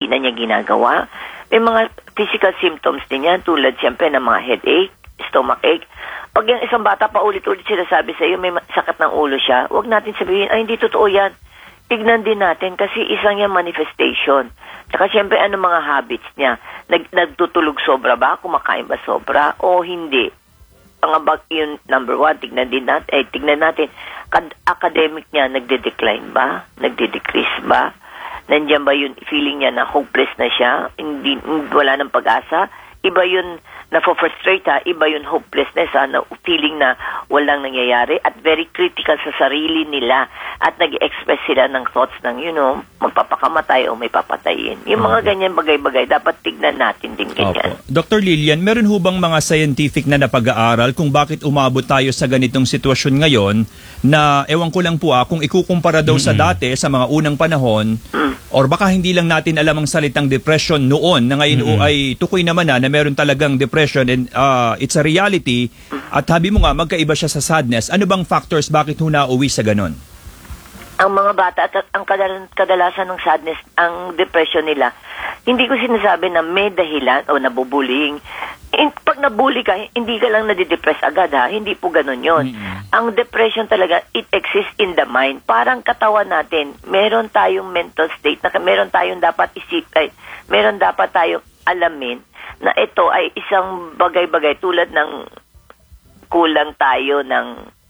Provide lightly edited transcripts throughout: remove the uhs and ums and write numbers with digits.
hindi na niya ginagawa. May mga physical symptoms din yan, tulad siyempre ng mga headache, stomachache. Pag yung isang bata pa ulit-ulit sinasabi sa iyo, may sakit ng ulo siya, huwag natin sabihin, ay hindi totoo yan. Tignan din natin kasi isang yan manifestation. Saka siyempre ano mga habits niya. Nagtutulog sobra ba? Kumakain ba sobra? O hindi? Yun, number one, tignan natin, academic niya, nagde-decline ba? Nagde-decrease ba? Nandiyan ba yun, feeling niya na hopeless na siya? Wala ng pag-asa? Iba yun na-frustrate, iba yun hopelessness, na feeling na walang nangyayari at very critical sa sarili nila at nag-express sila ng thoughts ng, magpapakamatay o may papatayin. Yung mga ganyan bagay-bagay, dapat tignan natin din ganyan. Dr. Lilian, meron ho bang mga scientific na napag-aaral kung bakit umabot tayo sa ganitong sitwasyon ngayon na, ewan ko lang po kung ikukumpara daw sa dati, sa mga unang panahon, or baka hindi lang natin alam ang salitang depression noon na ngayon ay tukoy naman na meron talagang depression and it's a reality at sabi mo nga magkaiba siya sa sadness. Ano bang factors bakit ho nauwi sa ganon? Ang mga bata at ang kadalasan ng sadness, ang depression nila, hindi ko sinasabi na may dahilan o nabubuling. Pag nabully ka, hindi ka lang nadidepress agad Hindi po ganun yun. Ang depression talaga, it exists in the mind. Parang katawan natin, meron tayong mental state, na meron tayong dapat meron dapat tayong alamin na ito ay isang bagay-bagay tulad ng kulang tayo ng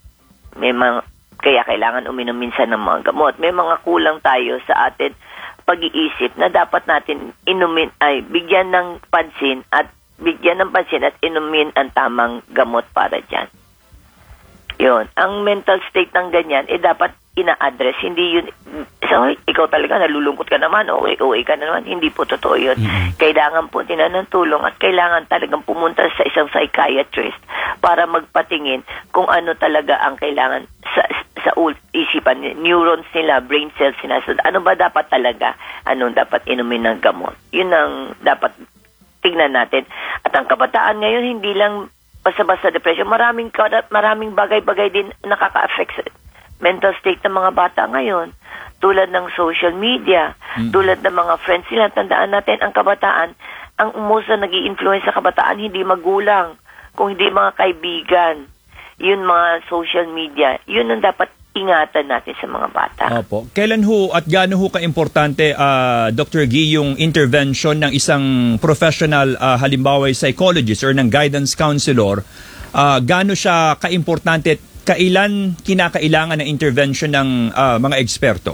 kaya kailangan uminom minsan ng mga gamot. May mga kulang tayo sa atin pag-iisip na dapat natin bigyan ng pansin at inumin ang tamang gamot para dyan. Yun. Ang mental state ng ganyan, dapat ina-address. Hindi yun, ikaw talaga nalulungkot ka naman, okay ka naman. Hindi po totoo yun. Kailangan po ng tulong at kailangan talagang pumunta sa isang psychiatrist para magpatingin kung ano talaga ang kailangan sa isipan, neurons nila, brain cells nila. So, ano ba dapat talaga? Anong dapat inumin ng gamot? Yun ang dapat tignan natin. At ang kabataan ngayon, hindi lang basta-basta depression. Maraming bagay-bagay din nakaka-affect sa mental state ng mga bata ngayon. Tulad ng social media, tulad ng mga friends nila. Tandaan natin, ang kabataan, ang most na nag-i-influence sa kabataan, hindi magulang, kung hindi mga kaibigan. Yun mga social media. Yun ang dapat ingatan natin sa mga bata. Opo. Kailan ho at gaano ho ka-importante, Dr. Guy, yung intervention ng isang professional, halimbawa psychologist or ng guidance counselor, gaano siya ka-importante, kailan kinakailangan ng intervention ng mga eksperto?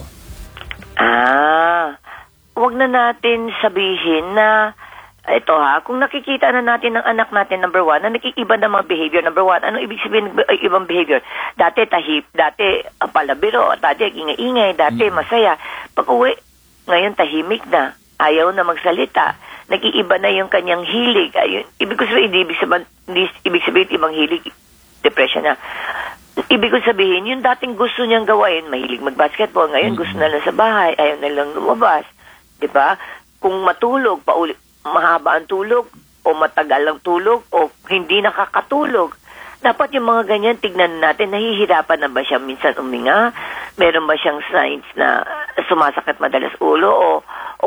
Wag na natin sabihin na ito kung nakikita na natin ng anak natin, number one, na nakikiba ng mga behavior. Number one, ano ibig sabihin ng ibang behavior? Dati tahip, dati palabiro, dati ingay-ingay, dati masaya. Pag uwi, ngayon tahimik na, ayaw na magsalita. Nakiiba na yung kanyang hilig. Ayun, ibig sabihin ibang hilig, depression na. Ibig ko sabihin, yung dating gusto niyang gawain, mahilig mag-basketball, ngayon gusto na lang sa bahay, ayaw na lang lumabas. Diba? Kung matulog, mahaba ang tulog, o matagal ang tulog, o hindi nakakatulog. Dapat yung mga ganyan, tignan natin, nahihirapan na ba siya minsan uminga? Meron ba siyang signs na sumasakit madalas ulo, o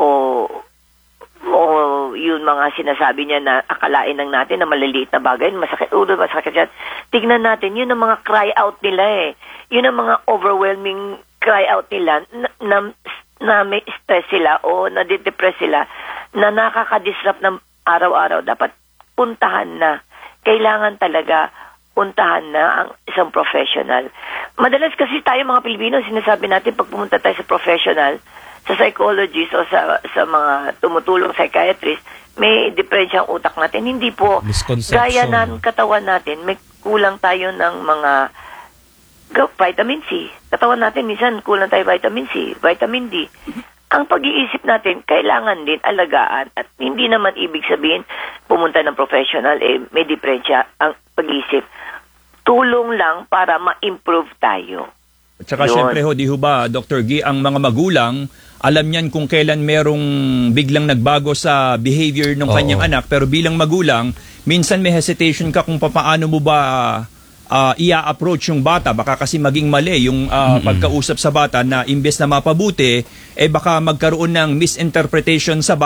yun mga sinasabi niya na akalain lang natin na maliliit na bagay, masakit ulo, masakit siya. Tignan natin, yun ang mga cry out nila Yun ang mga overwhelming cry out nila na may stress sila o nadidepress sila na nakaka-disrupt ng araw-araw. Dapat puntahan na. Kailangan talaga puntahan na ang isang professional. Madalas kasi tayo mga Pilipino, sinasabi natin pag pumunta tayo sa professional, sa psychologist o sa mga tumutulong psychiatrist, may diferensya ang utak natin. Hindi po. Gaya ng katawan natin, may kulang tayo ng mga vitamin C. Katawan natin, minsan kulang tayo vitamin C, vitamin D. Ang pag-iisip natin, kailangan din alagaan at hindi naman ibig sabihin pumunta ng professional, may diferensya ang pag-iisip. Tulong lang para ma-improve tayo. At saka syempre di ho ba, Dr. Guy, ang mga magulang, alam niyan kung kailan merong biglang nagbago sa behavior ng kanyang anak, pero bilang magulang, minsan may hesitation ka kung paano mo ba i-approach yung bata. Baka kasi maging mali yung pagkausap sa bata na imbes na mapabuti, baka magkaroon ng misinterpretation sa bata.